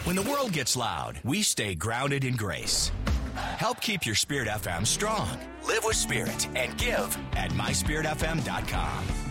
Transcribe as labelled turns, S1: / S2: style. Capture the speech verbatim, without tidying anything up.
S1: When the world gets loud, we stay grounded in grace. Help keep your Spirit F M strong. Live with Spirit and give at my spirit f m dot com.